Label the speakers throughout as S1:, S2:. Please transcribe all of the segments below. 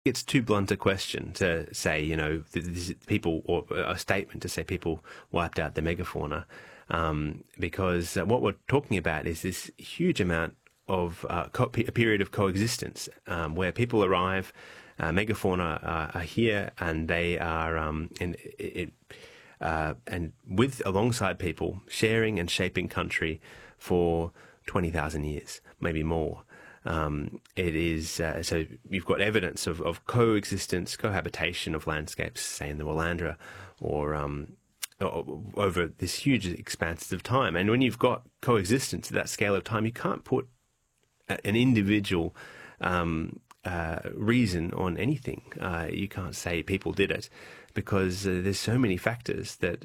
S1: it's too blunt a question to say, people, or a statement to say people wiped out the megafauna, because what we're talking about is this huge amount of a period of coexistence where people arrive, megafauna are here, and they are and with alongside people sharing and shaping country for 20,000 years, maybe more. It is so you've got evidence of coexistence, cohabitation of landscapes, say in the Willandra, or over this huge expanses of time. And when you've got coexistence at that scale of time, you can't put an individual reason on anything. You can't say people did it, because there's so many factors that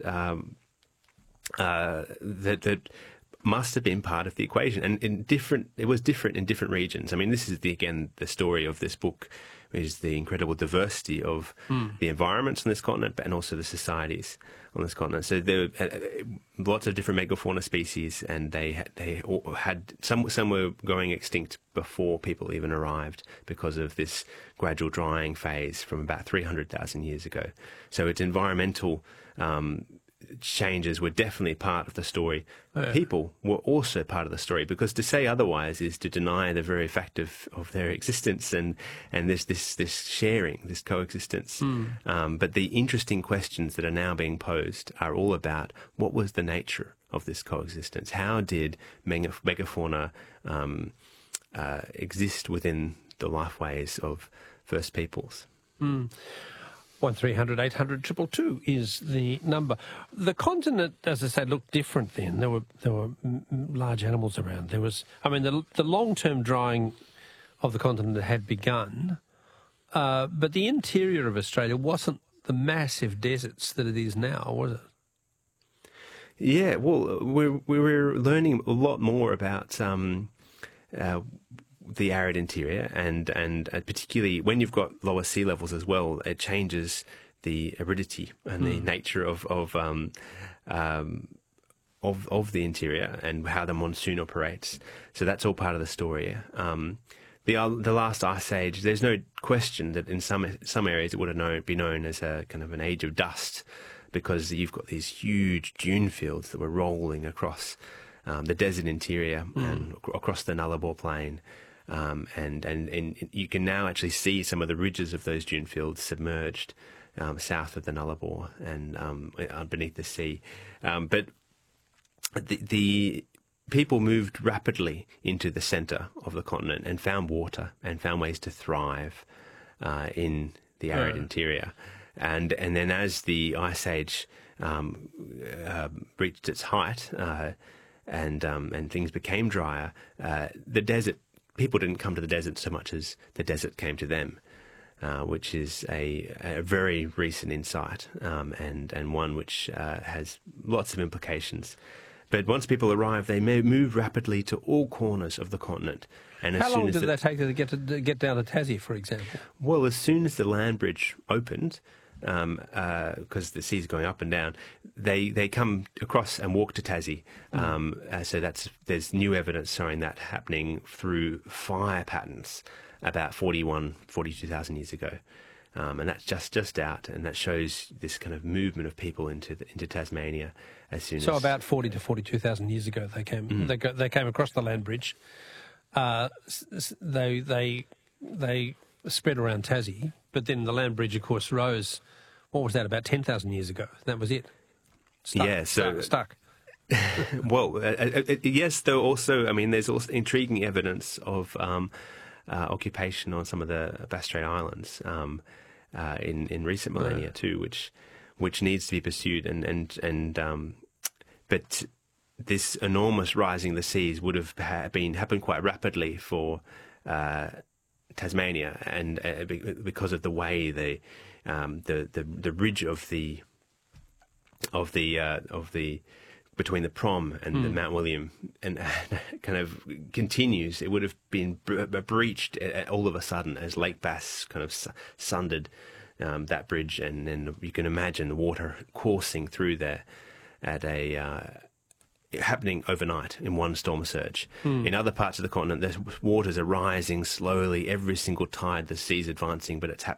S1: that must have been part of the equation, and it was different in different regions. I mean, this is again the story of this book, is the incredible diversity of the environments on this continent, and also the societies on this continent. So there were lots of different megafauna species, and they all had some were going extinct before people even arrived because of this gradual drying phase from about 300,000 years ago. So it's environmental changes were definitely part of the story. Yeah. People were also part of the story, because to say otherwise is to deny the very fact of their existence and this sharing, this coexistence. But the interesting questions that are now being posed are all about what was the nature of this coexistence? How did megafauna exist within the lifeways of First Peoples?
S2: 1300 800 222 is the number. The continent, as I say, looked different then. There were large animals around. There was, I mean, the long-term drying of the continent had begun, but the interior of Australia wasn't the massive deserts that it is now, was it?
S1: Yeah, well, we're learning a lot more about the arid interior, and particularly when you've got lower sea levels as well, it changes the aridity and the nature of the interior and how the monsoon operates. So that's all part of the story. The last ice age, there's no question that in some areas it would have been known as a kind of an age of dust, because you've got these huge dune fields that were rolling across the desert interior and across the Nullarbor Plain. And you can now actually see some of the ridges of those dune fields submerged south of the Nullarbor and beneath the sea. But the people moved rapidly into the centre of the continent and found water and found ways to thrive in the arid interior. And then as the Ice Age reached its height and things became drier, the desert, people didn't come to the desert so much as the desert came to them, which is a very recent insight and one which has lots of implications. But once people arrive, they may move rapidly to all corners of the continent. And
S2: how long did that take to get down to Tassie, for example? Well,
S1: as soon as the land bridge opened, because the sea's going up and down, they come across and walk to Tassie. So there's new evidence showing that happening through fire patterns about 42,000 years ago. And that's just out, and that shows this kind of movement of people into Tasmania as soon as...
S2: So about 40 to 42,000 years ago they came. They came across the land bridge. They spread around Tassie, but then the land bridge, of course, rose. What was that? About 10,000 years ago. That was it. Stuck.
S1: Well, yes. Though also, I mean, there's also intriguing evidence of occupation on some of the Bass Strait Islands in recent millennia too, which needs to be pursued. But this enormous rising of the seas would have happened quite rapidly for Tasmania, and because of the way the ridge of the between the Prom and the Mount William and kind of continues, it would have been breached all of a sudden as Lake Bass kind of sundered that bridge, and then you can imagine the water coursing through there at happening overnight in one storm surge. In other parts of the continent, the waters are rising slowly every single tide. The sea's advancing, but it's happening